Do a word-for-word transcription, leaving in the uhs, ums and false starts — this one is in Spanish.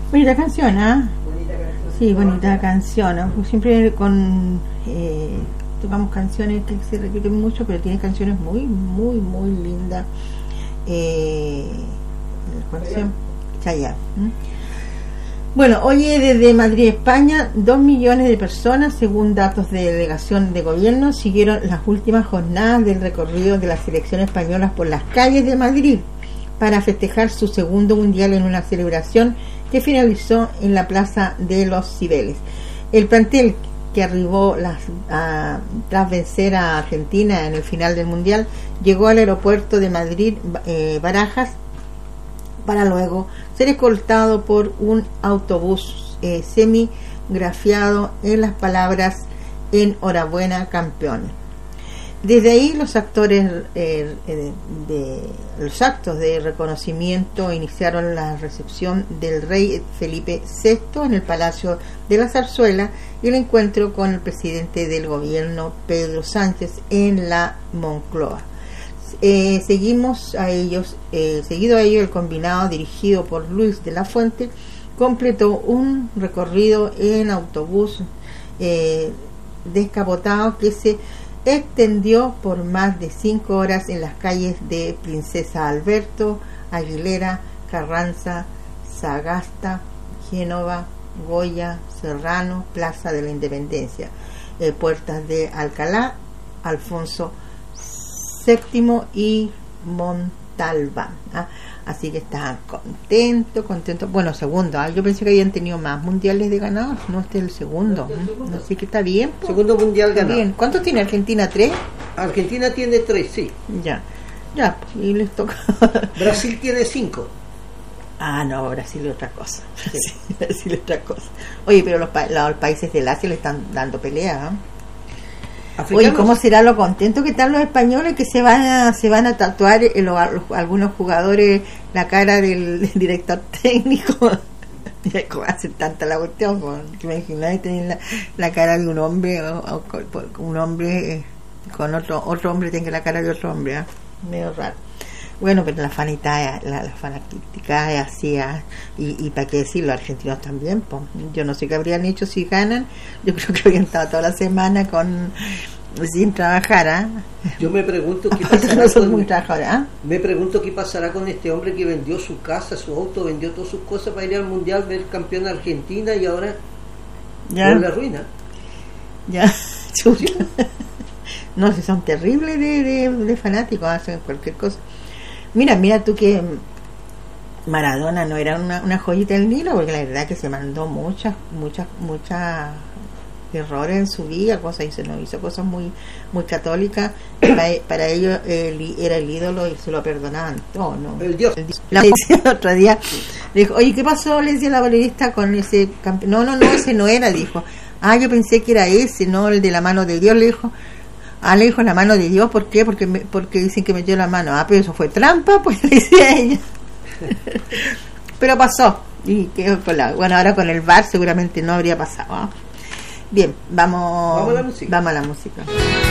Bonita canción, ¿ah? ¿eh? Bonita canción. Sí, bonita canción, ¿no? Pues siempre con eh, tocamos canciones que se repiten mucho, pero tiene canciones muy, muy, muy lindas. Eh, Chayanne. Chayanne. ¿Mm? Bueno, hoy desde Madrid, España, dos millones de personas, según datos de delegación de gobierno, siguieron las últimas jornadas del recorrido de la selección española por las calles de Madrid para festejar su segundo mundial en una celebración que finalizó en la Plaza de los Cibeles. El plantel que arribó las, a, tras vencer a Argentina en el final del mundial llegó al aeropuerto de Madrid eh, Barajas para luego ser escoltado por un autobús eh, semigrafiado en las palabras "enhorabuena campeones". Desde ahí los actores eh, de, de los actos de reconocimiento iniciaron la recepción del rey Felipe sexto en el Palacio de la Zarzuela y el encuentro con el presidente del gobierno Pedro Sánchez en la Moncloa. Eh, seguimos a ellos, eh, seguido a ello el combinado dirigido por Luis de la Fuente completó un recorrido en autobús eh, descapotado que se extendió por más de cinco horas en las calles de Princesa Alberto, Aguilera, Carranza, Sagasta, Génova, Goya, Serrano, Plaza de la Independencia, eh, Puertas de Alcalá, Alfonso séptimo y Montalbán. ¿ah? Así que estaban contentos, contentos. Bueno, segundo, ¿ah? yo pensé que habían tenido más mundiales de ganados, no, este es el segundo. ¿No? El segundo. Así que está bien. Pues. Segundo mundial ganado. Bien. ¿Cuántos tiene Argentina? ¿Tres? Argentina tiene tres, sí. Ya, ya, pues, y les toca. Brasil tiene cinco. Ah, no, Brasil es otra cosa. Sí. Brasil es otra cosa. Oye, pero los, pa los países del Asia le están dando pelea, ¿eh? Oye, ¿cómo será lo contento que están los españoles que se van a, se van a tatuar eh, lo, los, algunos jugadores la cara del, del director técnico? ¿Cómo hacen tanta la cuestión? ¿Te imaginas tener la, la cara de un hombre o, o, o un hombre eh, con otro otro hombre tenga la cara de otro hombre? ¿eh? Medio raro. Bueno, pero la fanita, la, la fanática es así, ¿eh? y, y para qué decir, los argentinos también, pues. Yo no sé qué habrían hecho si ganan. Yo creo que habrían estado toda la semana con sin trabajar. ¿eh? Yo me pregunto qué pasará no son con, muy trabajadores, ¿eh? me pregunto qué pasará con este hombre que vendió su casa, su auto, vendió todas sus cosas para ir al mundial, ver campeón a Argentina y ahora ya por la ruina. Ya, chucha. ¿Sí? No, si son terribles de, de, de fanáticos, hacen cualquier cosa. Mira, mira tú que Maradona no era una, una joyita del Nilo, porque la verdad que se mandó muchas, muchas, muchas errores en su vida, cosas, y se nos hizo cosas muy, muy católicas. Para, para ellos él era el ídolo y se lo perdonaban todo, ¿no? El Dios. El Dios. La decía el otro día, le dijo, oye, ¿qué pasó? Le decía la ballerista con ese campeón. No, no, no, ese no era, dijo. Ah, yo pensé que era ese, no el de la mano de Dios, le dijo. Ah, le dijo la mano de Dios, ¿por qué? Porque me, porque dicen que metió la mano. Ah, pero eso fue trampa, pues le decía ella. Pero pasó. Y quedó con la, bueno, ahora con el V A R seguramente no habría pasado. ¿eh? Bien, vamos, vamos a la música. Vamos a la música.